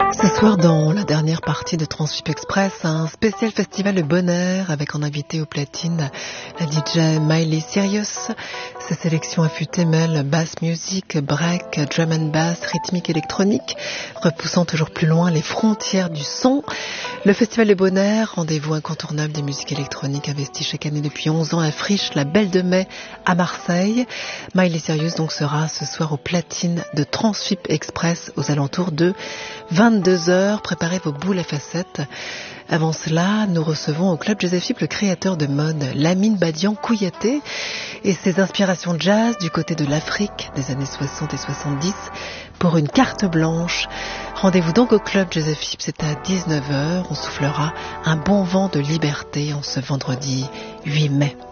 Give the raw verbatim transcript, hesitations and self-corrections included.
Ce soir, dans la dernière partie de Transfip Express, un spécial festival de bonheur avec en invité au platine la D J Miley Cyrus. Ses sélections affûtées mêlent bass music, break, drum and bass, rythmique électronique, repoussant toujours plus loin les frontières du son. Le festival de bonheur, rendez-vous incontournable des musiques électroniques investi chaque année depuis onze ans à Friche, la Belle de Mai à Marseille. Miley Cyrus donc sera ce soir au platine de Transfip Express aux alentours de vingt-deux heures. Préparez vos boules à facettes. Avant cela, nous recevons au Club Joseph Philippe le créateur de mode Lamine Badian Kouyaté et ses inspirations jazz du côté de l'Afrique des années soixante et soixante-dix pour une carte blanche. Rendez-vous donc au Club Joseph Philippe, c'est à dix-neuf heures. On soufflera un bon vent de liberté en ce vendredi huit mai.